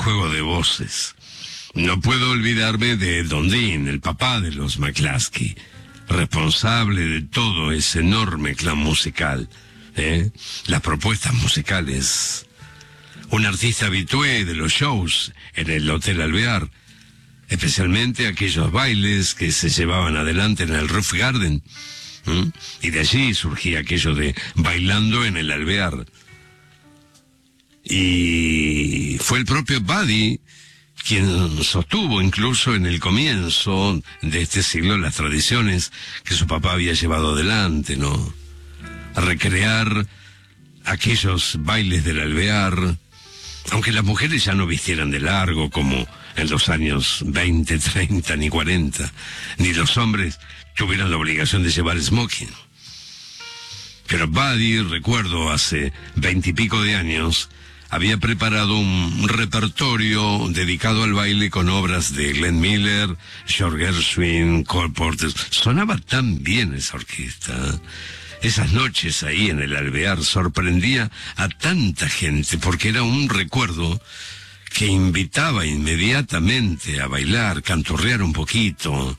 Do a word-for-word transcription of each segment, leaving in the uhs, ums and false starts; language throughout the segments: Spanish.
juego de voces. No puedo olvidarme de Don Dean, el papá de los McCluskey, responsable de todo ese enorme clan musical, ¿eh? Las propuestas musicales. Un artista habitué de los shows en el Hotel Alvear, especialmente aquellos bailes que se llevaban adelante en el Roof Garden, ¿Mm? y de allí surgía aquello de bailando en el Alvear. Y fue el propio Buddy quien sostuvo incluso en el comienzo de este siglo las tradiciones que su papá había llevado adelante, ¿no? A recrear aquellos bailes del Alvear, aunque las mujeres ya no vistieran de largo como en los años veinte, treinta ni cuarenta, ni los hombres tuvieran la obligación de llevar smoking. Pero Buddy, recuerdo, hace veintipico de años, había preparado un repertorio dedicado al baile con obras de Glenn Miller, George Gershwin, Cole Porter. Sonaba tan bien esa orquesta. Esas noches ahí en el Alvear sorprendía a tanta gente porque era un recuerdo que invitaba inmediatamente a bailar, canturrear un poquito.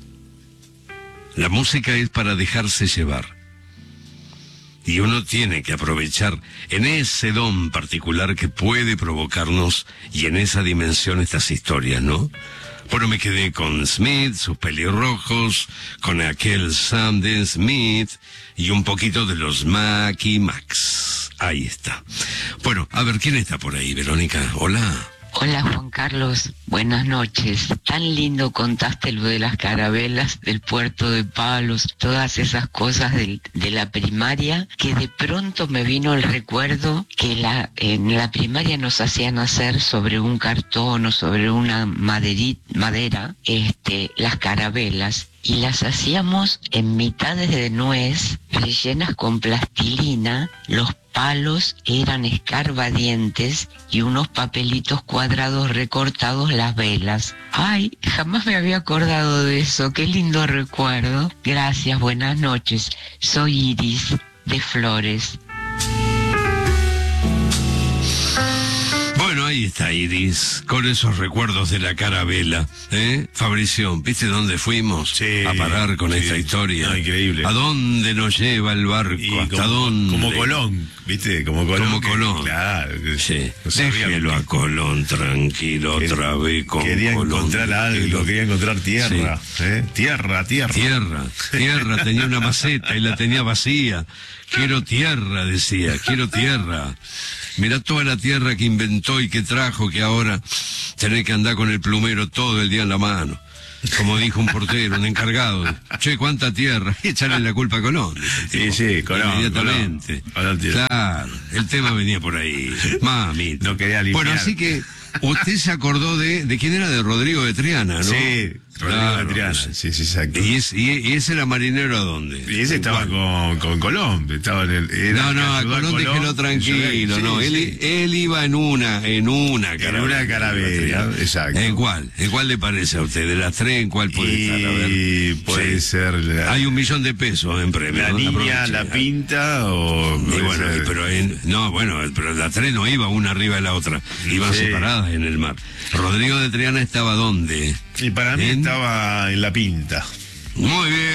La música es para dejarse llevar. Y uno tiene que aprovechar en ese don particular que puede provocarnos y en esa dimensión estas historias, ¿no? Bueno, me quedé con Smith, sus pelirrojos, con aquel Sam de Smith y un poquito de los Mac y Max. Ahí está. Bueno, a ver, ¿quién está por ahí, Verónica? Hola. Hola Juan Carlos, buenas noches. Tan lindo contaste lo de las carabelas, del puerto de Palos, todas esas cosas del, de la primaria, que de pronto me vino el recuerdo que la, en la primaria nos hacían hacer sobre un cartón o sobre una maderit, madera este, las carabelas. Y las hacíamos en mitades de nuez, rellenas con plastilina. Los palos eran escarbadientes y unos papelitos cuadrados recortados las velas. Ay, jamás me había acordado de eso, qué lindo recuerdo. Gracias, buenas noches. Soy Iris, de Flores. Bueno, ahí está Iris, con esos recuerdos de la carabela, ¿eh? Fabricio, ¿viste dónde fuimos sí, a parar con sí. esta historia? No, increíble. ¿A dónde nos lleva el barco? Y ¿Hasta como, dónde? Como Colón, ¿viste? Como Colón. Como que, Colón. Claro. Que, sí. No Déjelo a Colón tranquilo que, otra vez con quería Colón. encontrar algo, quería encontrar tierra. Sí. ¿eh? Tierra, tierra. Tierra, tierra. Tenía una maceta y la tenía vacía. Quiero tierra, decía, quiero tierra. Mirá toda la tierra que inventó y que trajo, que ahora tenés que andar con el plumero todo el día en la mano. Como dijo un portero, un encargado. Che, ¿cuánta tierra? Y echarle la culpa a Colón. Sí, sí, Colón. Inmediatamente. Colón, Colón, claro, el tema venía por ahí. Mami. No quería limpiar. Bueno, así que usted se acordó de, de quién era, de Rodrigo de Triana, ¿no? Sí, Rodrigo claro, de Triana. Sí, sí, exacto. ¿Y, es, y, y ese era marinero a dónde? Y ese estaba con, con Colón. Estaba en el, era no, no, a Colón, Colón déjelo tranquilo, sí, no. Sí. Él, él iba en una, en una carabela. En una carabela, exacto. ¿En cuál? ¿En cuál le parece a usted? ¿De las tres en cuál puede y estar? A ver. puede sí. ser... La, Hay un millón de pesos en premio. La ¿no? niña, Aproveche. la pinta o... Y bueno, y, pero en, no, bueno, pero la tres no iba una arriba de la otra. Iban sí. separadas en el mar. Rodrigo de Triana estaba ¿dónde? Y para mí ¿En? estaba en la pinta. Muy bien.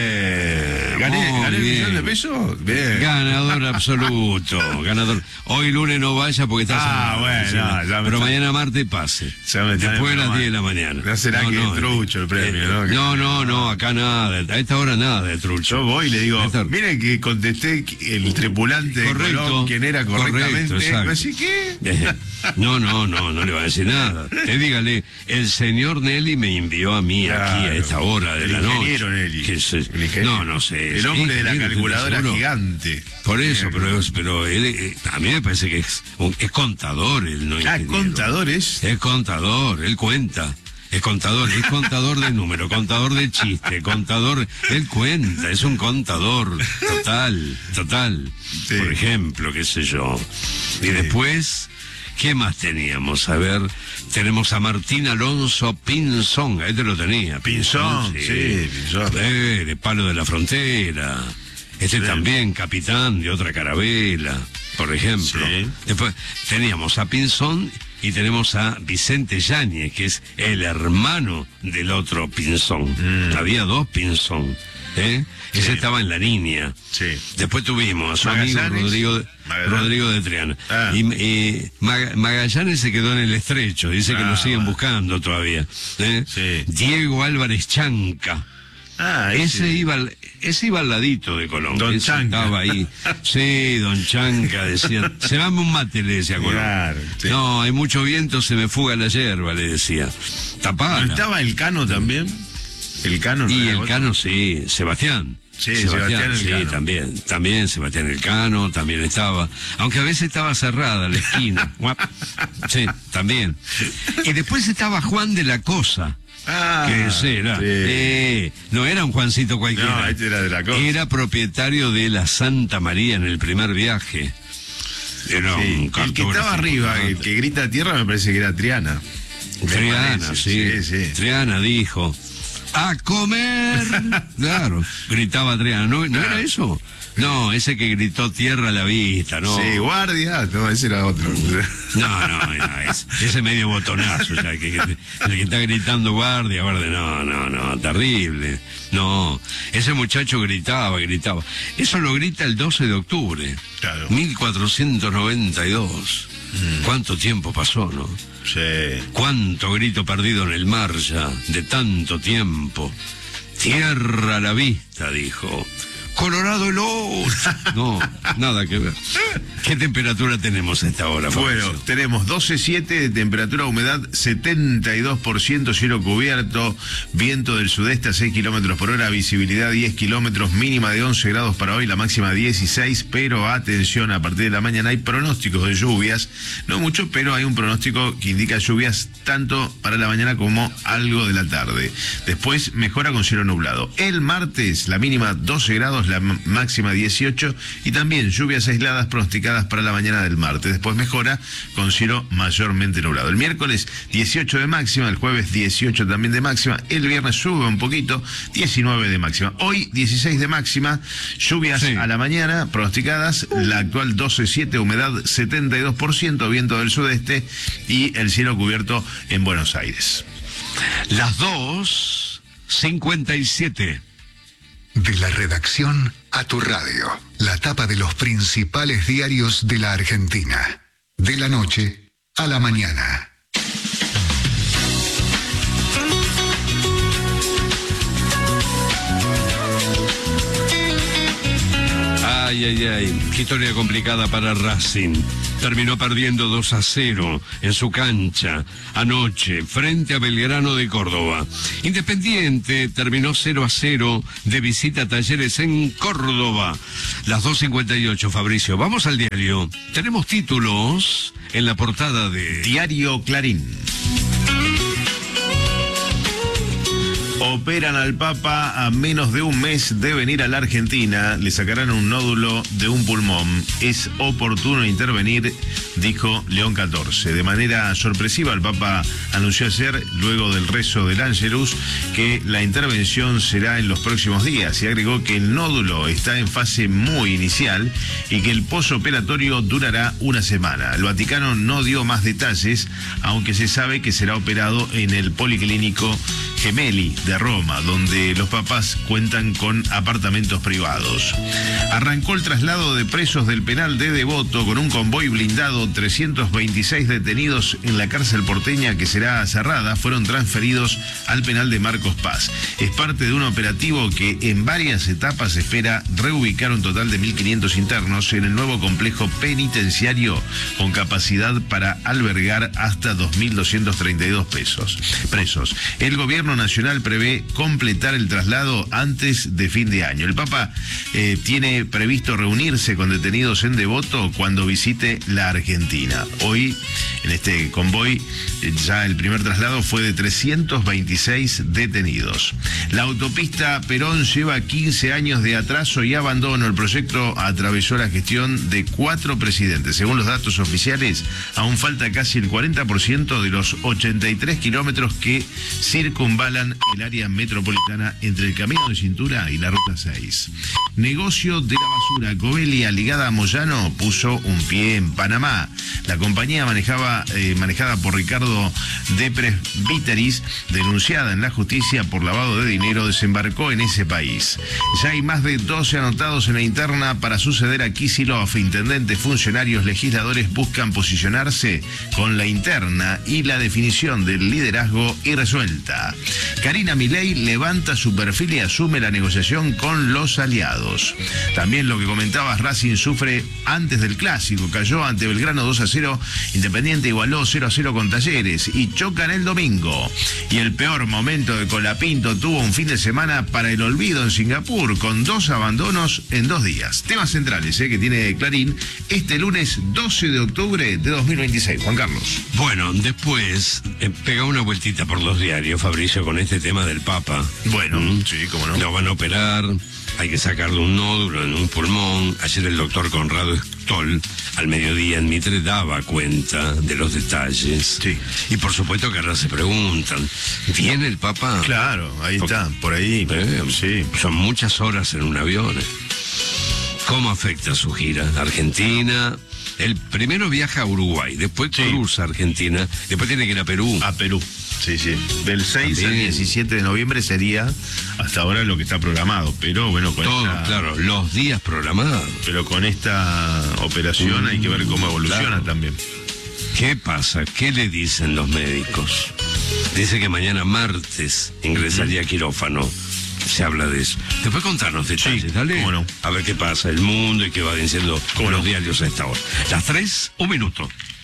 Eh, ¿Gané, muy gané el bien. millón de pesos? Bien. Ganador absoluto. Ganador. Hoy lunes no vaya porque está Ah, cerrado, bueno, sí, no, ya me pero está- mañana martes pase. Ya me está Después de las informando. diez de la mañana. No será que es trucho el premio, ¿no? Que- No, no, no, acá nada. A esta hora nada de trucho. Yo voy y le digo, A esta hora- miren que contesté el tripulante de Correcto, Colón, quién era correctamente. correcto, exacto. Así que... No, no, no, no le va a decir nada. Usted dígale, el señor Nelly me envió a mí Claro. aquí a esta hora de El la noche. ingeniero Nelly. Que se- El ingeniero. no, no sé. El sí, hombre de la ingeniero, calculadora ¿seguro? gigante. Por eso, Bien. pero, pero él, eh, a mí me parece que es, un- es contador, él no Ah, ingeniero. contadores. Es contador, él cuenta. Es contador, es contador de número, contador de chiste, contador, él cuenta, es un contador total, total. Sí. Por ejemplo, qué sé yo. Y Sí. después, ¿qué más teníamos? A ver, tenemos a Martín Alonso Pinzón, ahí te lo tenía. Pinzón, sí, Pinzón. Eh, de Palo de la Frontera. Este Sí. también, capitán de otra carabela, por ejemplo. Sí. Después teníamos a Pinzón y tenemos a Vicente Yáñez, que es el hermano del otro Pinzón. Mm. Había dos Pinzón, ¿eh? Sí. Ese estaba en La Niña. Sí. Después tuvimos a su amigo Rodrigo, Rodrigo de Triana. Ah. Y, y Mag Magallanes se quedó en el Estrecho, dice que ah, lo siguen bueno. buscando todavía. ¿eh? Sí. Diego Álvarez Chanca. Ah, ese, ese iba al, ese iba al ladito de Colón. Don ese Chanca. Estaba ahí. Sí, Don Chanca decía, se dame un mate, le decía Colón. Claro, sí. No, hay mucho viento, se me fuga la yerba, le decía. Tapala. ¿No estaba el Cano también? El Cano. ¿No y el Cano, sí, Sebastián. Sí, Sebastián, Sebastián sí, también, también Sebastián Elcano, también estaba, aunque a veces estaba cerrada la esquina. Sí, también. Y después estaba Juan de la Cosa. Ah, que ese era, sí. eh, no era un Juancito cualquiera. No, este era de la Cosa. Era propietario de la Santa María en el primer viaje. Era sí, un el que estaba arriba, importante. El que grita a tierra, me parece que era Triana. Triana, sí, sí, sí. Triana dijo, ¡a comer! Claro, gritaba Triana. ¿No, ¿no era eso? No, ese que gritó tierra a la vista, ¿no? Sí, guardia, no, ese era otro. No, no, no ese, ese medio botonazo, ya, que, que, el que está gritando guardia, guardia, no, no, no, terrible. No, ese muchacho gritaba, gritaba. Eso lo grita el doce de octubre, claro. mil cuatrocientos noventa y dos. Mm. ¿Cuánto tiempo pasó, no? Sí. Cuánto grito perdido en el mar ya, de tanto tiempo. Tierra a la vista, dijo. Colorado el ocho. No, nada que ver. ¿Qué temperatura tenemos a esta hora, Fabricio? Bueno, tenemos doce coma siete de temperatura, humedad setenta y dos por ciento, cielo cubierto, viento del sudeste a seis kilómetros por hora, visibilidad diez kilómetros, mínima de once grados para hoy, la máxima dieciséis, pero atención, a partir de la mañana hay pronósticos de lluvias, no mucho, pero hay un pronóstico que indica lluvias tanto para la mañana como algo de la tarde. Después mejora con cielo nublado. El martes, la mínima doce grados, la máxima dieciocho, y también lluvias aisladas pronosticadas para la mañana del martes. Después mejora con cielo mayormente nublado. El miércoles dieciocho de máxima, el jueves dieciocho también de máxima, el viernes sube un poquito, diecinueve de máxima. Hoy dieciséis de máxima, lluvias sí. a la mañana pronosticadas, la actual doce coma siete, humedad setenta y dos por ciento, viento del sudeste y el cielo cubierto en Buenos Aires. Las dos cincuenta y siete. De la redacción a tu radio, la tapa de los principales diarios de la Argentina. De la noche a la mañana. Ay, ay, ay, qué historia complicada para Racing. Terminó perdiendo dos a cero en su cancha anoche frente a Belgrano de Córdoba. Independiente terminó cero a cero de visita a Talleres en Córdoba. Las dos cincuenta y ocho, Fabricio. Vamos al diario. Tenemos títulos en la portada de Diario Clarín. Operan al Papa a menos de un mes de venir a la Argentina. Le sacarán un nódulo de un pulmón. Es oportuno intervenir, dijo León catorce. De manera sorpresiva, el Papa anunció ayer, luego del rezo del Ángelus, que la intervención será en los próximos días y agregó que el nódulo está en fase muy inicial y que el posoperatorio durará una semana. El Vaticano no dio más detalles, aunque se sabe que será operado en el Policlínico Gemelli de Roma, donde los papas cuentan con apartamentos privados. Arrancó el traslado de presos del penal de Devoto con un convoy blindado. Trescientos veintiséis detenidos en la cárcel porteña, que será cerrada, fueron transferidos al penal de Marcos Paz. Es parte de un operativo que en varias etapas espera reubicar un total de mil quinientos internos en el nuevo complejo penitenciario, con capacidad para albergar hasta dos mil doscientos treinta y dos pesos, presos. El gobierno nacional prevé completar el traslado antes de fin de año. El Papa eh, tiene previsto reunirse con detenidos en Devoto cuando visite la Argentina. Hoy, en este convoy, eh, ya el primer traslado fue de trescientos veintiséis detenidos. La autopista Perón lleva quince años de atraso y abandono. El proyecto atravesó la gestión de cuatro presidentes. Según los datos oficiales, aún falta casi el cuarenta por ciento de los ochenta y tres kilómetros que circunvalan circunvalan el área metropolitana entre el Camino de Cintura y la Ruta seis. Negocio de la basura. Covelia, ligada a Moyano, puso un pie en Panamá. La compañía manejaba, eh, manejada por Ricardo de Presbiteris, denunciada en la justicia por lavado de dinero, desembarcó en ese país. Ya hay más de doce anotados en la interna para suceder a Kicillof. Intendentes, funcionarios, legisladores buscan posicionarse con la interna y la definición del liderazgo irresuelta. Karina Milei levanta su perfil y asume la negociación con los aliados. También lo que comentabas, Racing sufre antes del clásico, cayó ante Belgrano dos a cero, Independiente igualó cero a cero con Talleres y chocan el domingo. Y el peor momento de Colapinto tuvo un fin de semana para el olvido en Singapur, con dos abandonos en dos días. Temas centrales eh, que tiene Clarín este lunes doce de octubre de dos mil veintiséis. Juan Carlos. Bueno, después eh, pega una vueltita por los diarios, Fabricio, con este tema del Papa. Bueno, ¿Mm? sí, cómo no. Lo van a operar, hay que sacarle un nódulo en un pulmón. Ayer el doctor Conrado Stoll, al mediodía en Mitre, daba cuenta de los detalles. Sí. Y por supuesto que ahora se preguntan, ¿viene el Papa? Claro, ahí está, por ahí. Eh, Sí. Son muchas horas en un avión. ¿Cómo afecta su gira? Argentina. Él primero viaja a Uruguay, después Sí. cruza Argentina, después tiene que ir a Perú. A Perú. Sí, sí. Del seis También. al diecisiete de noviembre sería hasta ahora lo que está programado. Pero bueno, con Todo, esta, claro, los días programados. pero con esta operación hay que ver cómo evoluciona Claro. también. ¿Qué pasa? ¿Qué le dicen los médicos? Dice que mañana martes ingresaría a quirófano. Se habla de eso. Después contarnos detalles, Sí, dale. cómo no. A ver qué pasa, el mundo y qué va diciendo Cómo los no. diarios a esta hora. Las tres, un minuto.